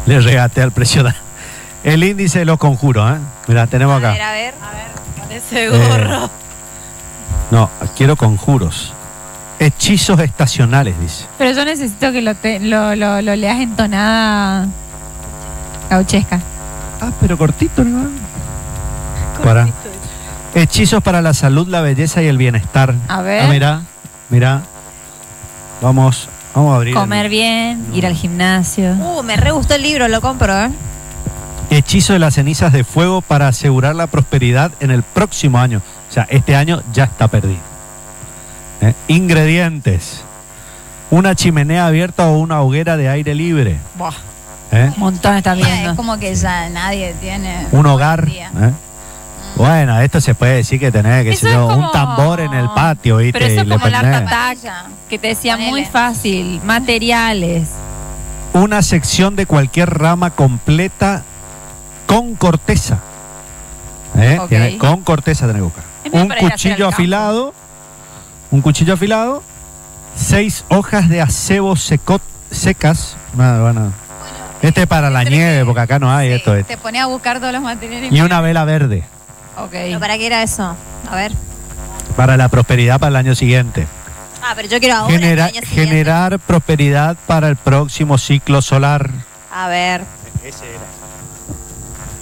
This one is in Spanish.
Le regateé al precio. El índice de los conjuros, ¿eh? Mirá, tenemos acá. A ver. Parece gorro. No, quiero conjuros. Hechizos estacionales, dice. Pero yo necesito que lo leas en tonada gauchesca. Ah, pero cortito, ¿no? Para. Hechizos para la salud, la belleza y el bienestar. A ver. Ah, mira. Vamos a abrir. Comer bien, ir al gimnasio. Me re gustó el libro, lo compro, ¿eh? Hechizo de las cenizas de fuego para asegurar la prosperidad en el próximo año. O sea, este año ya está perdido. Ingredientes. Una chimenea abierta o una hoguera de aire libre. Buah. Un montón está viendo. Es como que ya nadie tiene Un hogar. Bueno, esto se puede decir que tenés que ser un tambor en el patio, ¿viste? Pero eso es Y le como el Art prendés. Attack, que te decía muy fácil. Materiales. Una sección de cualquier rama completa con corteza. Ok. Con corteza tenés que buscar. Es medio Un para ir a hacer cuchillo al campo. afilado. Un cuchillo afilado. 6 hojas de acebo secas. Bueno. Este es para la nieve, porque acá no hay esto. Te pone a buscar todos los materiales. Y una vela verde. ¿Pero para qué era eso? A ver. Para la prosperidad para el año siguiente. Pero yo quiero ahora. el año siguiente. Generar prosperidad para el próximo ciclo solar. A ver.